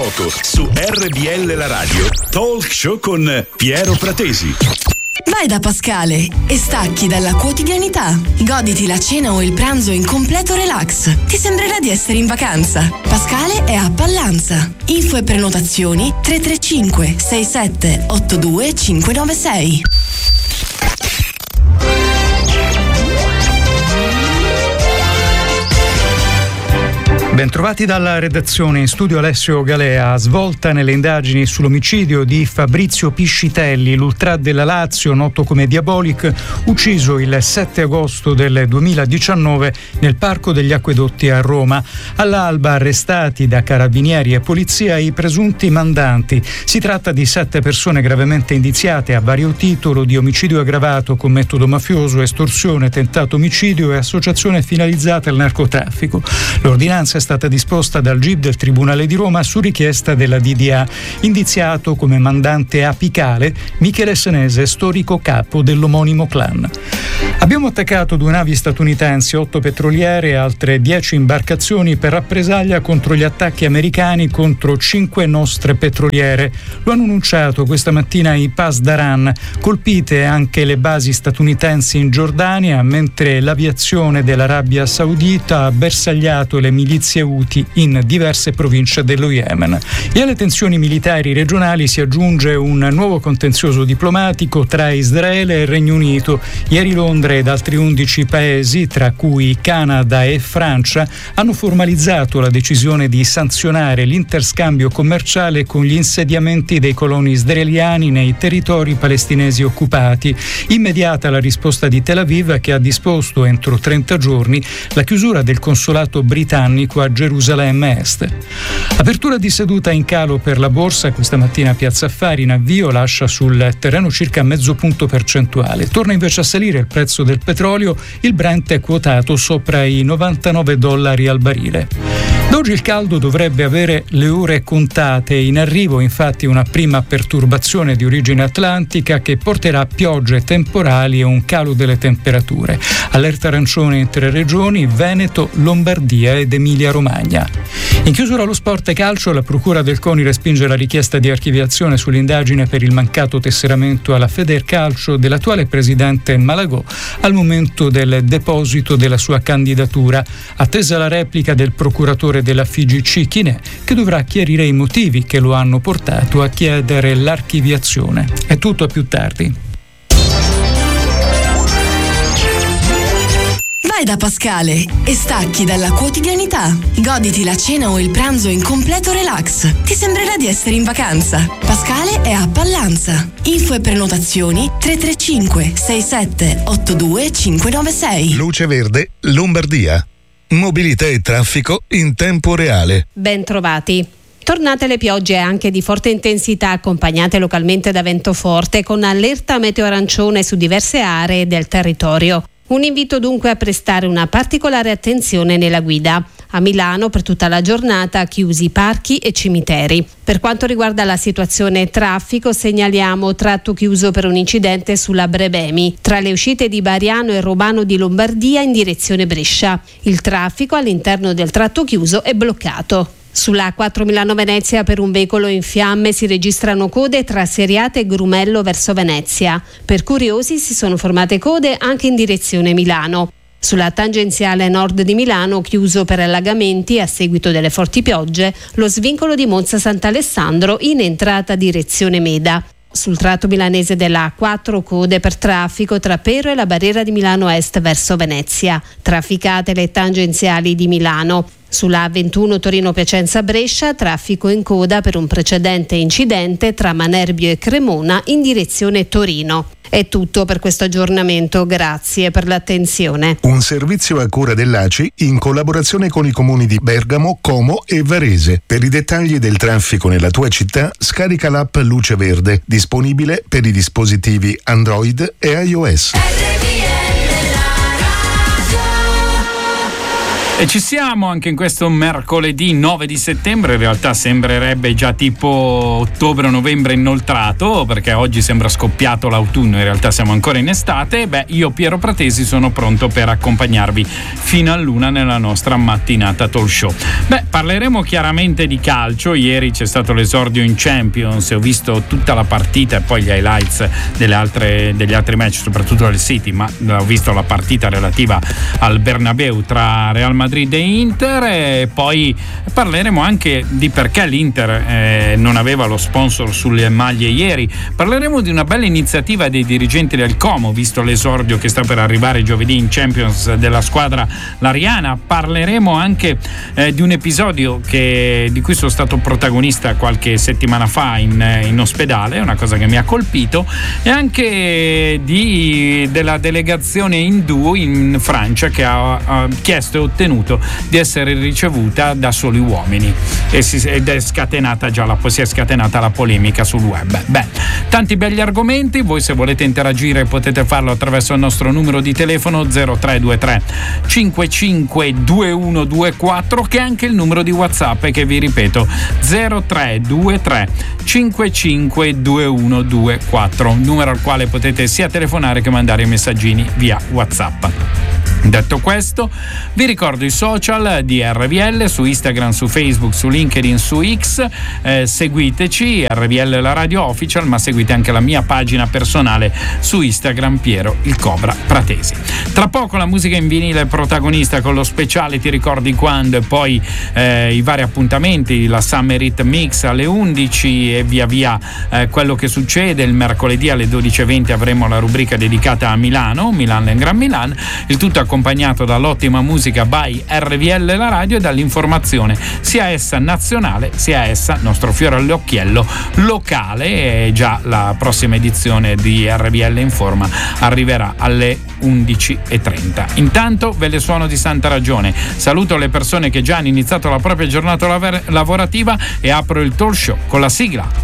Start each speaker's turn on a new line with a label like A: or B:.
A: moto su RBL La Radio Talk Show con Piero Pratesi.
B: Vai da Pascale e stacchi dalla quotidianità. Goditi la cena o il pranzo in completo relax. Ti sembrerà di essere in vacanza. Pascale è a Pallanza. Info e prenotazioni 335 67 82 596.
C: Bentrovati dalla redazione, in studio Alessio Galea. Svolta nelle indagini sull'omicidio di Fabrizio Piscitelli, l'ultra della Lazio, noto come Diabolic, ucciso il 7 agosto del 2019 nel Parco degli Acquedotti a Roma. All'alba arrestati da carabinieri e polizia i presunti mandanti. Si tratta di 7 persone gravemente indiziate a vario titolo di omicidio aggravato con metodo mafioso, estorsione, tentato omicidio e associazione finalizzata al narcotraffico. L'ordinanza è stata disposta dal GIP del Tribunale di Roma su richiesta della DDA. Indiziato come mandante apicale Michele Senese, storico capo dell'omonimo clan. Abbiamo attaccato 2 navi statunitensi, 8 petroliere e altre 10 imbarcazioni per rappresaglia contro gli attacchi americani contro 5 nostre petroliere. Lo hanno annunciato questa mattina i Pasdaran. Colpite anche le basi statunitensi in Giordania, mentre l'aviazione dell'Arabia Saudita ha bersagliato le milizie Houthi in diverse province dello Yemen. E alle tensioni militari regionali si aggiunge un nuovo contenzioso diplomatico tra Israele e il Regno Unito. Ieri Londra ed altri 11 paesi, tra cui Canada e Francia, hanno formalizzato la decisione di sanzionare l'interscambio commerciale con gli insediamenti dei coloni israeliani nei territori palestinesi occupati. Immediata la risposta di Tel Aviv, che ha disposto entro 30 giorni la chiusura del consolato britannico a Gerusalemme Est. Apertura di seduta in calo per la borsa. Questa mattina Piazza Affari in avvio lascia sul terreno circa mezzo punto percentuale. Torna invece a salire il prezzo del petrolio. Il Brent è quotato sopra i $99 al barile. Da oggi il caldo dovrebbe avere le ore contate. In arrivo infatti una prima perturbazione di origine atlantica che porterà piogge temporali e un calo delle temperature. Allerta arancione in 3 regioni: Veneto, Lombardia ed Emilia-Romagna. In chiusura allo sport e calcio, la Procura del CONI respinge la richiesta di archiviazione sull'indagine per il mancato tesseramento alla Federcalcio dell'attuale presidente Malagò al momento del deposito della sua candidatura. Attesa la replica del procuratore della FIGC Chinè, che dovrà chiarire i motivi che lo hanno portato a chiedere l'archiviazione. È tutto, a più tardi.
B: Vai da Pascale e stacchi dalla quotidianità. Goditi la cena o il pranzo in completo relax. Ti sembrerà di essere in vacanza. Pascale è a Pallanza. Info e prenotazioni 335 67 82 596.
D: Luce Verde, Lombardia. Mobilità e traffico in tempo reale.
E: Ben trovati. Tornate le piogge anche di forte intensità, accompagnate localmente da vento forte, con allerta meteo arancione su diverse aree del territorio. Un invito dunque a prestare una particolare attenzione nella guida. A Milano per tutta la giornata chiusi parchi e cimiteri. Per quanto riguarda la situazione traffico, segnaliamo tratto chiuso per un incidente sulla Brebemi, tra le uscite di Bariano e Romano di Lombardia in direzione Brescia. Il traffico all'interno del tratto chiuso è bloccato. Sulla A4 Milano-Venezia per un veicolo in fiamme si registrano code tra Seriate e Grumello verso Venezia. Per curiosi si sono formate code anche in direzione Milano. Sulla tangenziale nord di Milano, chiuso per allagamenti a seguito delle forti piogge, lo svincolo di Monza Sant'Alessandro in entrata direzione Meda. Sul tratto milanese della A4 code per traffico tra Pero e la barriera di Milano Est verso Venezia. Trafficate le tangenziali di Milano. Sulla A21 Torino-Piacenza-Brescia, traffico in coda per un precedente incidente tra Manerbio e Cremona in direzione Torino. È tutto per questo aggiornamento, grazie per l'attenzione.
D: Un servizio a cura dell'ACI in collaborazione con i comuni di Bergamo, Como e Varese. Per i dettagli del traffico nella tua città, scarica l'app Luce Verde, disponibile per i dispositivi Android e iOS.
F: E ci siamo anche in questo mercoledì 9 di settembre, in realtà sembrerebbe già tipo ottobre-novembre inoltrato, perché oggi sembra scoppiato l'autunno, in realtà siamo ancora in estate. Io Piero Pratesi sono pronto per accompagnarvi fino all'una nella nostra mattinata talk show. Parleremo chiaramente di calcio. Ieri c'è stato l'esordio in Champions, ho visto tutta la partita e poi gli highlights degli altri match, soprattutto del City, ma ho visto la partita relativa al Bernabeu tra Real Madrid e Inter, e poi parleremo anche di perché l'Inter non aveva lo sponsor sulle maglie ieri. Parleremo di una bella iniziativa dei dirigenti del Como, visto l'esordio che sta per arrivare giovedì in Champions della squadra lariana. Parleremo anche di un episodio di cui sono stato protagonista qualche settimana fa in ospedale, una cosa che mi ha colpito, e anche della delegazione indù in Francia che ha chiesto e ottenuto di essere ricevuta da soli uomini, ed è scatenata si è scatenata la polemica sul web. Tanti belli argomenti. Voi, se volete interagire, potete farlo attraverso il nostro numero di telefono 0323 552124, che è anche il numero di WhatsApp, che vi ripeto 0323 552124, numero al quale potete sia telefonare che mandare i messaggini via WhatsApp. Detto questo, vi ricordo i social di RVL su Instagram, su Facebook, su LinkedIn, su X. Seguiteci, RVL la radio official, ma seguite anche la mia pagina personale su Instagram, Piero il Cobra Pratesi. Tra poco la musica in vinile protagonista con lo speciale Ti ricordi quando, e poi i vari appuntamenti, la Summer Hit Mix alle 11 e via via quello che succede. Il mercoledì alle 12:20 avremo la rubrica dedicata a Milan and Gran Milan, il tutto accompagnato dall'ottima musica by RVL la radio e dall'informazione, sia essa nazionale sia essa, nostro fiore all'occhiello, locale. E già la prossima edizione di RVL Informa arriverà alle 11:30. Intanto ve le suono di santa ragione. Saluto le persone che già hanno iniziato la propria giornata lavorativa e apro il talk show con la sigla.